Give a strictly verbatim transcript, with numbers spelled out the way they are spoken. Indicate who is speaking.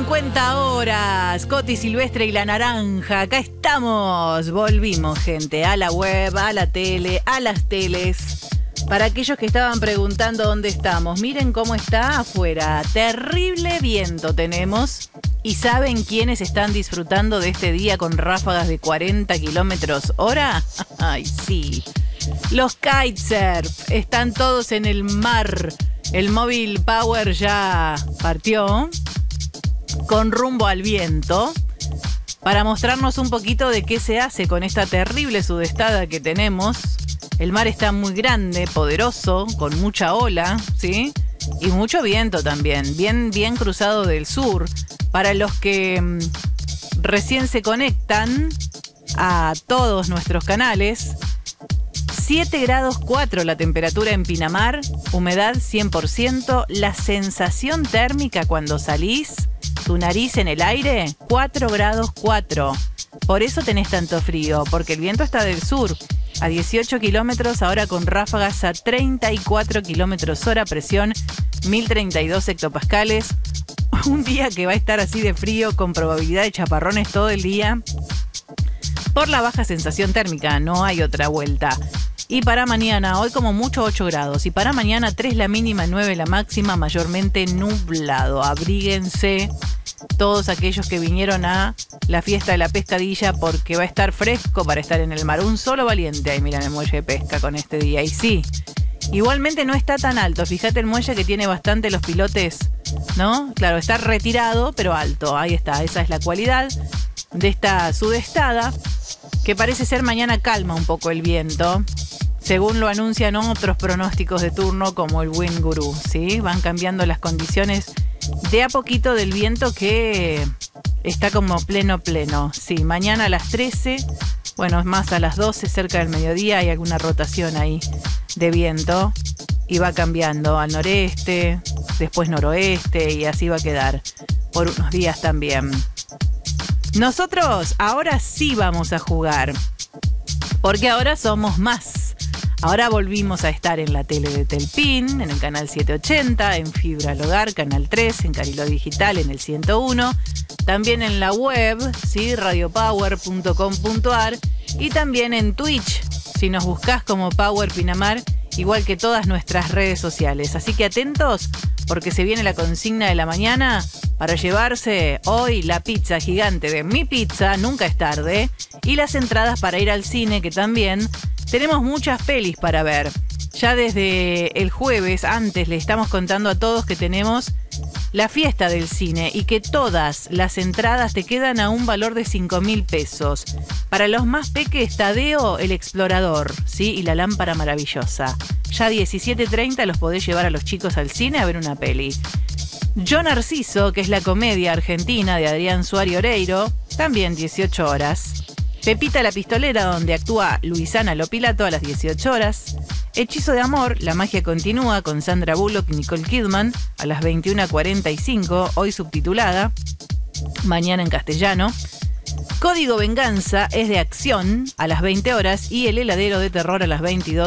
Speaker 1: cincuenta horas, Coti Silvestre y La Naranja, acá estamos, volvimos gente, a la web, a la tele, a las teles. Para aquellos que estaban preguntando dónde estamos, miren cómo está afuera, terrible viento tenemos. ¿Y saben quiénes están disfrutando de este día con ráfagas de cuarenta kilómetros hora? Ay, sí, los kitesurf, están todos en el mar. El móvil Power ya partió con rumbo al viento para mostrarnos un poquito de qué se hace con esta terrible sudestada que tenemos. El mar está muy grande, poderoso, con mucha ola, ¿sí? Y mucho viento también, bien, bien cruzado del sur. Para los que mmm, recién se conectan a todos nuestros canales, siete grados cuatro la temperatura en Pinamar, humedad cien por ciento, la sensación térmica cuando salís, tu nariz en el aire, cuatro grados cuatro. Por eso tenés tanto frío, porque el viento está del sur, a dieciocho kilómetros, ahora con ráfagas a treinta y cuatro kilómetros hora, presión mil treinta y dos hectopascales. Un día que va a estar así de frío, con probabilidad de chaparrones todo el día, por la baja sensación térmica, no hay otra vuelta. Y para mañana, hoy como mucho ocho grados. Y para mañana tres la mínima, nueve la máxima, mayormente nublado. Abríguense todos aquellos que vinieron a la fiesta de la pescadilla porque va a estar fresco para estar en el mar. Un solo valiente ahí, miran el muelle de pesca con este día. Y sí, igualmente no está tan alto. Fíjate el muelle que tiene bastante los pilotes, ¿no? Claro, está retirado, pero alto. Ahí está, esa es la cualidad de esta sudestada, que parece ser mañana calma un poco el viento, según lo anuncian otros pronósticos de turno como el Wind Guru, ¿sí? Van cambiando las condiciones de a poquito del viento que está como pleno pleno. Sí, mañana a las trece, bueno, es más a las doce, cerca del mediodía, hay alguna rotación ahí de viento y va cambiando al noreste, después noroeste y así va a quedar por unos días también. Nosotros ahora sí vamos a jugar, porque ahora somos más. Ahora volvimos a estar en la tele de Telpin, en el canal setecientos ochenta, en Fibra al Hogar, canal tres, en Cariló Digital, en el ciento uno, también en la web, ¿sí? radio power punto com punto a r, y también en Twitch, si nos buscás como Power Pinamar, igual que todas nuestras redes sociales. Así que atentos, porque se viene la consigna de la mañana para llevarse hoy la pizza gigante de Mi Pizza, nunca es tarde, y las entradas para ir al cine, que también tenemos muchas pelis para ver. Ya desde el jueves, antes, le estamos contando a todos que tenemos la fiesta del cine y que todas las entradas te quedan a un valor de cinco mil pesos. Para los más peques, Tadeo, el explorador, ¿sí? Y la lámpara maravillosa. Ya diecisiete treinta los podés llevar a los chicos al cine a ver una peli. Yo Narciso, que es la comedia argentina de Adrián Suárez Oreiro, también dieciocho horas. Pepita la Pistolera, donde actúa Luisana Lopilato, a las dieciocho horas. Hechizo de Amor, la magia continúa, con Sandra Bullock y Nicole Kidman, a las veintiuna cuarenta y cinco, hoy subtitulada, mañana en castellano. Código Venganza es de acción, a las veinte horas, y El heladero de terror a las veintidós.